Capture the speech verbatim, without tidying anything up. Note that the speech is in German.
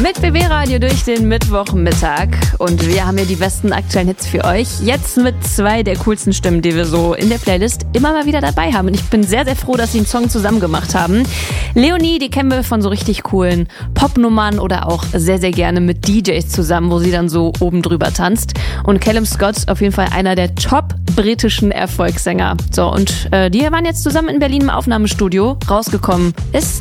Mit B B Radio durch den Mittwochmittag und wir haben hier die besten aktuellen Hits für euch. Jetzt mit zwei der coolsten Stimmen, die wir so in der Playlist immer mal wieder dabei haben. Und ich bin sehr, sehr froh, dass sie einen Song zusammen gemacht haben. Leonie, die kennen wir von so richtig coolen Popnummern oder auch sehr, sehr gerne mit D Js zusammen, wo sie dann so oben drüber tanzt. Und Callum Scott, auf jeden Fall einer der top britischen Erfolgssänger. So, und äh, die waren jetzt zusammen in Berlin im Aufnahmestudio. Rausgekommen ist